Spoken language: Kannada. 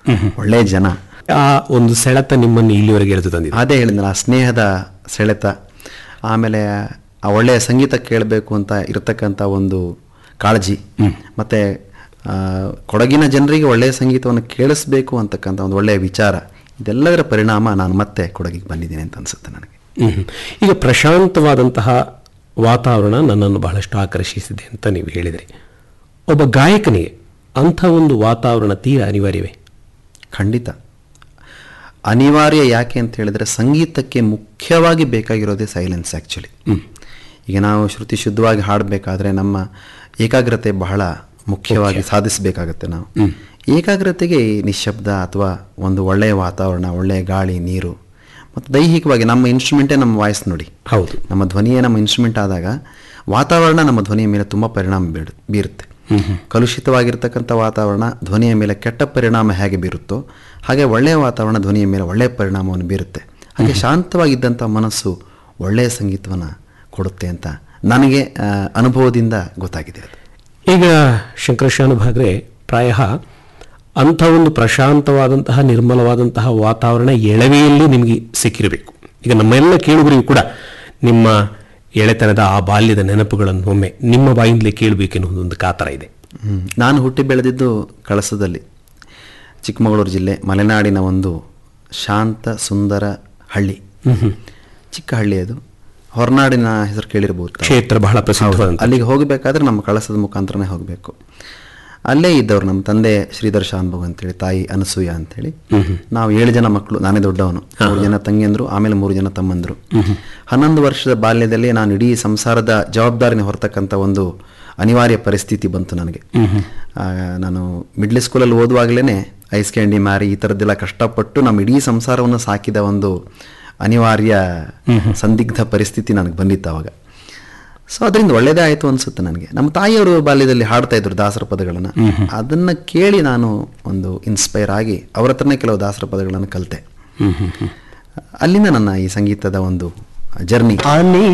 ಒಳ್ಳೆಯ ಜನ. ಆ ಒಂದು ಸೆಳೆತ ನಿಮ್ಮನ್ನು ಇಲ್ಲಿವರೆಗೆ ಎಳೆದು ತಂದಿದೆ. ಅದೇ ಹೇಳಿದ್ನಲ್ಲ, ಆ ಸ್ನೇಹದ ಸೆಳೆತ, ಆಮೇಲೆ ಆ ಒಳ್ಳೆಯ ಸಂಗೀತ ಕೇಳಬೇಕು ಅಂತ ಇರತಕ್ಕಂಥ ಒಂದು ಕಾಳಜಿ, ಮತ್ತು ಕೊಡಗಿನ ಜನರಿಗೆ ಒಳ್ಳೆಯ ಸಂಗೀತವನ್ನು ಕೇಳಿಸ್ಬೇಕು ಅಂತಕ್ಕಂಥ ಒಂದು ಒಳ್ಳೆಯ ವಿಚಾರ, ಇದೆಲ್ಲದರ ಪರಿಣಾಮ ನಾನು ಮತ್ತೆ ಕೊಡಗಿಗೆ ಬಂದಿದ್ದೀನಿ ಅಂತ ಅನಿಸುತ್ತೆ ನನಗೆ. ಈಗ ಪ್ರಶಾಂತವಾದಂತಹ ವಾತಾವರಣ ನನ್ನನ್ನು ಬಹಳಷ್ಟು ಆಕರ್ಷಿಸಿದೆ ಅಂತ ನೀವು ಹೇಳಿದ್ರಿ. ಒಬ್ಬ ಗಾಯಕನಿಗೆ ಅಂಥ ಒಂದು ವಾತಾವರಣ ತೀರಾ ಅನಿವಾರ್ಯವೇ? ಖಂಡಿತ ಅನಿವಾರ್ಯ. ಯಾಕೆ ಅಂತ ಹೇಳಿದ್ರೆ ಸಂಗೀತಕ್ಕೆ ಮುಖ್ಯವಾಗಿ ಬೇಕಾಗಿರೋದೇ ಸೈಲೆನ್ಸ್. ಆ್ಯಕ್ಚುಲಿ ಈಗ ನಾವು ಶ್ರುತಿ ಶುದ್ಧವಾಗಿ ಹಾಡಬೇಕಾದ್ರೆ ನಮ್ಮ ಏಕಾಗ್ರತೆ ಬಹಳ ಮುಖ್ಯವಾಗಿ ಸಾಧಿಸಬೇಕಾಗತ್ತೆ. ನಾವು ಏಕಾಗ್ರತೆಗೆ ನಿಶ್ಶಬ್ದ ಅಥವಾ ಒಂದು ಒಳ್ಳೆಯ ವಾತಾವರಣ, ಒಳ್ಳೆಯ ಗಾಳಿ, ನೀರು, ಮತ್ತು ದೈಹಿಕವಾಗಿ ನಮ್ಮ ಇನ್ಸ್ಟ್ರೂಮೆಂಟೇ ನಮ್ಮ ವಾಯ್ಸ್ ನೋಡಿ. ಹೌದು, ನಮ್ಮ ಧ್ವನಿಯೇ ನಮ್ಮ ಇನ್ಸ್ಟ್ರೂಮೆಂಟ್ ಆದಾಗ ವಾತಾವರಣ ನಮ್ಮ ಧ್ವನಿಯ ಮೇಲೆ ತುಂಬ ಪರಿಣಾಮ ಬೀರುತ್ತೆ. ಕಲುಷಿತವಾಗಿರ್ತಕ್ಕಂಥ ವಾತಾವರಣ ಧ್ವನಿಯ ಮೇಲೆ ಕೆಟ್ಟ ಪರಿಣಾಮ ಹೇಗೆ ಬೀರುತ್ತೋ ಹಾಗೆ ಒಳ್ಳೆಯ ವಾತಾವರಣ ಧ್ವನಿಯ ಮೇಲೆ ಒಳ್ಳೆಯ ಪರಿಣಾಮವನ್ನು ಬೀರುತ್ತೆ. ಹಾಗೆ ಶಾಂತವಾಗಿದ್ದಂಥ ಮನಸ್ಸು ಒಳ್ಳೆಯ ಸಂಗೀತವನ್ನು ಕೊಡುತ್ತೆ ಅಂತ ನನಗೆ ಅನುಭವದಿಂದ ಗೊತ್ತಾಗಿದೆ. ಈಗ ಶಂಕರಶಾನುಭಾಗ್ರೆ, ಪ್ರಾಯ ಅಂಥ ಒಂದು ಪ್ರಶಾಂತವಾದಂತಹ ನಿರ್ಮಲವಾದಂತಹ ವಾತಾವರಣ ಎಳವೆಯಲ್ಲಿ ನಿಮಗೆ ಸಿಕ್ಕಿರಬೇಕು. ಈಗ ನಮ್ಮೆಲ್ಲ ಕೇಳುಗರಿಗೂ ಕೂಡ ನಿಮ್ಮ ಎಳೆತನದ ಆ ಬಾಲ್ಯದ ನೆನಪುಗಳನ್ನು ಒಮ್ಮೆ ನಿಮ್ಮ ಬಾಯಿಂದಲೇ ಕೇಳಬೇಕೆನ್ನುವುದೊಂದು ಕಾತರ ಇದೆ. ನಾನು ಹುಟ್ಟಿ ಬೆಳೆದಿದ್ದು ಕಳಸದಲ್ಲಿ, ಚಿಕ್ಕಮಗಳೂರು ಜಿಲ್ಲೆ, ಮಲೆನಾಡಿನ ಒಂದು ಶಾಂತ ಸುಂದರ ಹಳ್ಳಿ, ಚಿಕ್ಕ ಹಳ್ಳಿ ಅದು. ಹೊರನಾಡಿನ ಹೆಸರು ಕೇಳಿರ್ಬೋದು, ಕ್ಷೇತ್ರ ಬಹಳ ಪ್ರಸಿದ್ಧ. ಅಲ್ಲಿಗೆ ಹೋಗಬೇಕಾದ್ರೆ ನಮ್ಮ ಕಳಸದ ಮುಖಾಂತರನೇ ಹೋಗಬೇಕು. ಅಲ್ಲೇ ಇದ್ದವ್ರು ನಮ್ಮ ತಂದೆ ಶ್ರೀಧರ್ ಶಾನ್ಭೋಗ್ ಅಂತೇಳಿ, ತಾಯಿ ಅನಸೂಯ ಅಂತೇಳಿ. ನಾವು 7 ಜನ ಮಕ್ಕಳು, ನಾನೇ ದೊಡ್ಡವನು. 3 ಜನ ತಂಗಿಯಂದರು, ಆಮೇಲೆ 3 ಜನ ತಮ್ಮಂದರು. 11 ವರ್ಷದ ಬಾಲ್ಯದಲ್ಲಿ ನಾನು ಇಡೀ ಸಂಸಾರದ ಜವಾಬ್ದಾರಿನ ಹೊರತಕ್ಕಂಥ ಒಂದು ಅನಿವಾರ್ಯ ಪರಿಸ್ಥಿತಿ ಬಂತು ನನಗೆ. ನಾನು ಮಿಡ್ಲ್ ಸ್ಕೂಲಲ್ಲಿ ಓದುವಾಗಲೇ ಐಸ್ ಕ್ಯಾಂಡಿ ಮಾರಿ ಈ ಥರದ್ದೆಲ್ಲ ಕಷ್ಟಪಟ್ಟು ನಮ್ಮ ಇಡೀ ಸಂಸಾರವನ್ನು ಸಾಕಿದ ಒಂದು ಅನಿವಾರ್ಯ ಸಂದಿಗ್ಧ ಪರಿಸ್ಥಿತಿ ನನಗೆ ಬಂದಿತ್ತು ಅವಾಗ. ಸೊ ಅದರಿಂದ ಒಳ್ಳೆಯದೇ ಆಯಿತು ಅನಿಸುತ್ತೆ ನನಗೆ. ನಮ್ಮ ತಾಯಿಯವರು ಬಾಲ್ಯದಲ್ಲಿ ಹಾಡ್ತಾ ಇದ್ರು ದಾಸರ ಪದಗಳನ್ನು. ಅದನ್ನು ಕೇಳಿ ನಾನು ಒಂದು ಇನ್ಸ್ಪೈರ್ ಆಗಿ ಅವ್ರ ಹತ್ರನೇ ಕೆಲವು ದಾಸರ ಪದಗಳನ್ನು ಕಲಿತೆ. ಅಲ್ಲಿಂದ ನನ್ನ ಈ ಸಂಗೀತದ ಒಂದು ಜರ್ನಿ.